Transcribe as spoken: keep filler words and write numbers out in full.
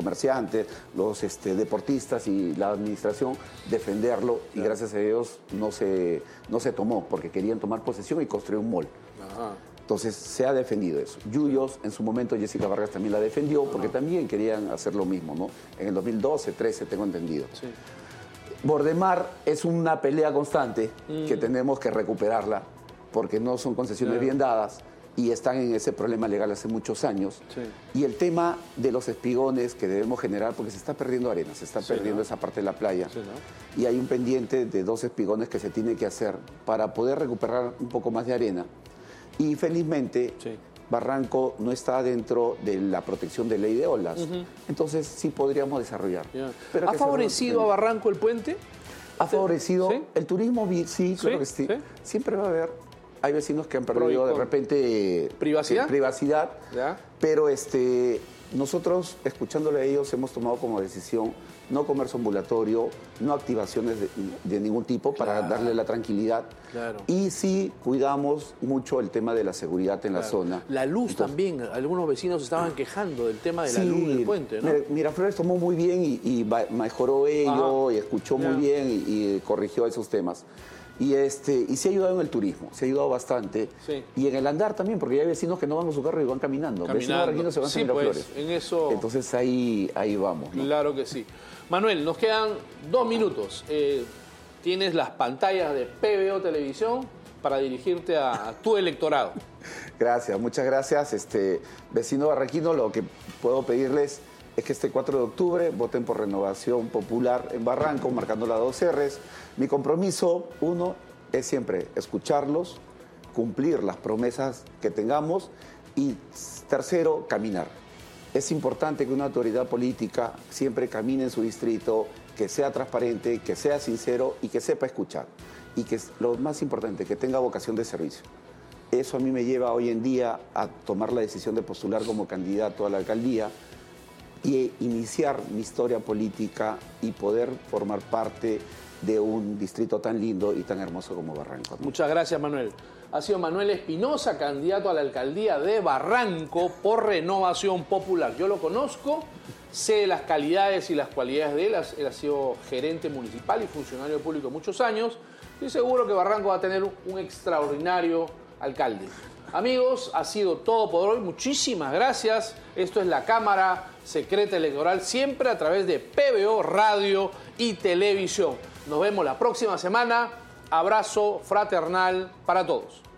comerciantes, los este, deportistas y la administración defenderlo, claro. Y gracias a Dios no se, no se tomó, porque querían tomar posesión y construir un mall. Ajá. Entonces se ha defendido eso. Yuyos, en su momento Jessica Vargas también la defendió, porque Ajá. también querían hacer lo mismo, ¿no? En el dos mil doce, trece, tengo entendido. Sí. Bordemar es una pelea constante mm. que tenemos que recuperarla, porque no son concesiones claro. bien dadas y están en ese problema legal hace muchos años. Sí. Y el tema de los espigones que debemos generar, porque se está perdiendo arena, se está sí, perdiendo ¿no? esa parte de la playa. Sí, ¿no? Y hay un pendiente de dos espigones que se tiene que hacer para poder recuperar un poco más de arena. Y felizmente sí. Barranco no está dentro de la protección de ley de olas. Uh-huh. Entonces sí podríamos desarrollar. Yeah. ¿Ha favorecido a Barranco el puente? Ha favorecido ¿Sí? el turismo, sí, claro ¿Sí? que sí. ¿Sí? Siempre va a haber. Hay vecinos que han perdido de repente privacidad, eh, privacidad ¿Ya? pero este, nosotros, escuchándole a ellos, hemos tomado como decisión no comercio ambulatorio, no activaciones de, de ningún tipo claro. para darle la tranquilidad. Claro. Y sí cuidamos mucho el tema de la seguridad en claro. la zona. La luz Entonces, también, algunos vecinos estaban quejando del tema de la sí, luz del puente, ¿no? Miraflores tomó muy bien y, y mejoró ello, Ajá. y escuchó yeah. muy bien y, y corrigió esos temas. Y, este, y se ha ayudado en el turismo, se ha ayudado bastante. Sí. Y en el andar también, porque hay vecinos que no van con su carro y van caminando. caminando. Vecinos barranquinos se van sí, a Miraflores. Pues, en eso... Entonces ahí, ahí vamos, ¿no? Claro que sí. Manuel, nos quedan dos minutos. Eh, tienes las pantallas de P B O Televisión para dirigirte a, a tu electorado. Gracias, muchas gracias. Este, vecino barranquino, lo que puedo pedirles es que este cuatro de octubre voten por Renovación Popular en Barranco, marcando las dos R's. Mi compromiso, uno, es siempre escucharlos, cumplir las promesas que tengamos y, tercero, caminar. Es importante que una autoridad política siempre camine en su distrito, que sea transparente, que sea sincero y que sepa escuchar. Y que es lo más importante, que tenga vocación de servicio. Eso a mí me lleva hoy en día a tomar la decisión de postular como candidato a la alcaldía y iniciar mi historia política y poder formar parte de un distrito tan lindo y tan hermoso como Barranco, ¿no? Muchas gracias, Manuel. Ha sido Manuel Espinosa, candidato a la alcaldía de Barranco por Renovación Popular. Yo lo conozco, sé las calidades y las cualidades de él. Él ha sido gerente municipal y funcionario público muchos años. Estoy seguro que Barranco va a tener un extraordinario alcalde. Amigos, ha sido todo por hoy. Muchísimas gracias. Esto es la Cámara Secreta Electoral, siempre a través de P B O Radio y Televisión. Nos vemos la próxima semana. Abrazo fraternal para todos.